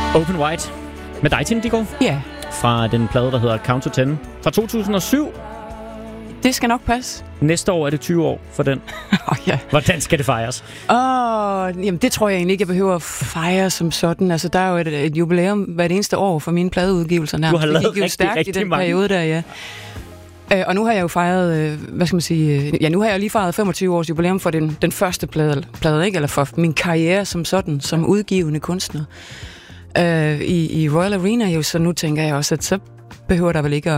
Open Wide med dig, Tine Dickow. Ja. Fra den plade, der hedder Count to 10 fra 2007. Det skal nok passe. Næste år er det 20 år for den. Ja. Hvordan skal det fejres? Jamen, det tror jeg egentlig ikke, jeg behøver at fejre som sådan. Altså, der er jo et jubilæum hvert eneste år for mine pladeudgivelser. Du har lavet rigtig i den mange. periode der, ja. Og nu har jeg jo fejret, nu har jeg lige fejret 25 års jubilæum for den første plade, ikke? Eller for min karriere som sådan, som udgivende kunstner. I Royal Arena, jo, så nu tænker jeg også, at så behøver der vel ikke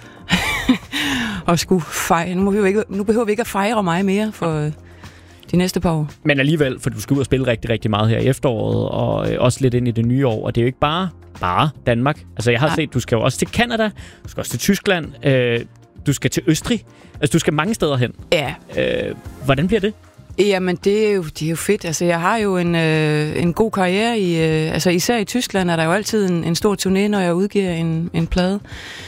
at skulle fejre. Nu behøver vi ikke at fejre mig mere for de næste par år. Men alligevel, for du skal ud og spille rigtig, rigtig meget her i efteråret, og også lidt ind i det nye år, og det er jo ikke bare Danmark. Altså, jeg har set, du skal jo også til Canada, du skal også til Tyskland, du skal til Østrig. Altså, du skal mange steder hen. Ja. Hvordan bliver det? Jamen, det er jo fedt. Altså, jeg har jo en god karriere i... altså, især i Tyskland er der jo altid en stor turné, når jeg udgiver en plade.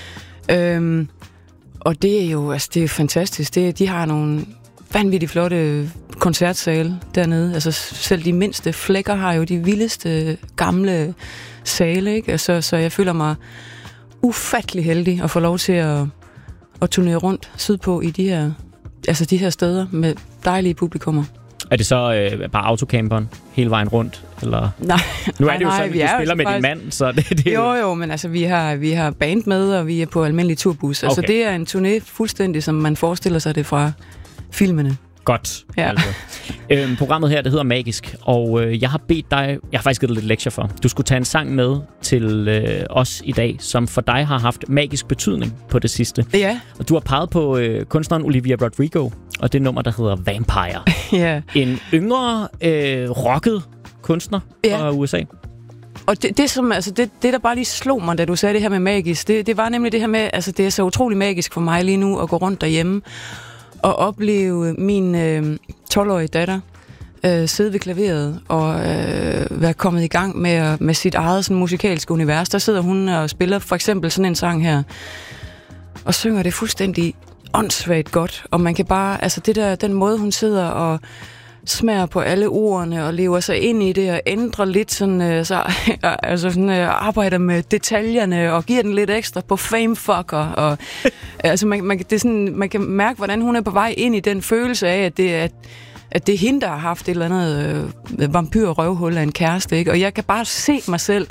Og det er jo det er fantastisk. De har nogle vanvittigt flotte koncertsale dernede. Altså, selv de mindste flækker har jo de vildeste gamle sale, ikke? Altså, så jeg føler mig ufattelig heldig at få lov til at turnere rundt sydpå i de her steder med dejlige publikummer. Er det så bare autocamperen hele vejen rundt? Eller? Nej. Nu er det jo sådan, at du spiller med din mand, så det Jo, men altså, vi har band med, og vi er på almindelig turbus. Altså, det er en turné fuldstændig, som man forestiller sig det fra filmene. Godt. Ja. Altså. Programmet her, det hedder Magisk, og jeg har bedt dig, jeg har faktisk givet dig lidt lektier for, du skulle tage en sang med til os i dag, som for dig har haft magisk betydning på det sidste. Ja. Og du har peget på kunstneren Olivia Rodrigo, og det nummer, der hedder Vampire. Ja. En yngre, rocket kunstner fra USA. Og det der bare lige slog mig, da du sagde det her med magisk, det var nemlig det her med, altså det er så utrolig magisk for mig lige nu at gå rundt derhjemme og opleve min 12-årige datter sidde ved klaveret og være kommet i gang med sit eget sådan, musikalske univers. Der sidder hun og spiller for eksempel sådan en sang her, og synger det fuldstændig åndssvagt godt. Og man kan bare, altså den måde hun sidder og smager på alle ordene og lever sig ind i det og ændrer lidt sådan, arbejder med detaljerne og giver den lidt ekstra på famefucker og altså man kan mærke, hvordan hun er på vej ind i den følelse af, at det er hende, der har haft et eller andet vampyrrøvhul af en kæreste, ikke? Og jeg kan bare se mig selv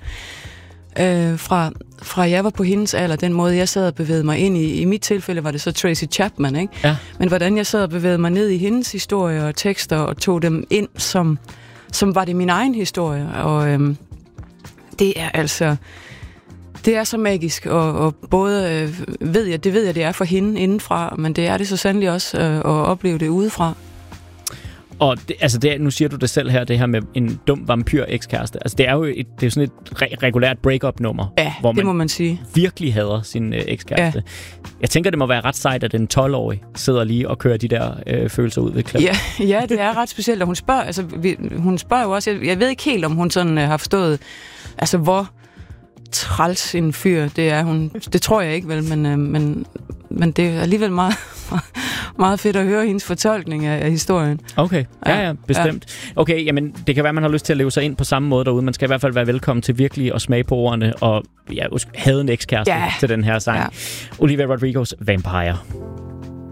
fra jeg var på hendes alder, den måde jeg sad og bevægede mig ind i mit tilfælde var det så Tracy Chapman, ikke? Ja. Men hvordan jeg sad og bevægede mig ned i hendes historie og tekster og tog dem ind som var det min egen historie, og det er så magisk, og både ved jeg det er for hende indenfra, men det er det så sandelig også at opleve det udefra. Og nu siger du det selv her, det her med en dum vampyr-ekskæreste. Altså, det er jo sådan et regulært break-up-nummer, hvor det må man sige. Virkelig hader sin ekskæreste. Ja. Jeg tænker, det må være ret sejt, at en 12-årig sidder lige og kører de der følelser ud ved klaver. Ja, det er ret specielt, og hun spørger jo også, jeg ved ikke helt, om hun sådan har forstået, altså hvor træls en fyr det er hun. Det tror jeg ikke vel, men det er alligevel meget, meget fedt at høre hendes fortolkning af historien. Okay, ja, bestemt. Ja. Okay, jamen det kan være, man har lyst til at leve sig ind på samme måde derude. Man skal i hvert fald være velkommen til virkelig at smage på ordene og have en ekskæreste til den her sang. Ja. Olivia Rodrigos Vampire.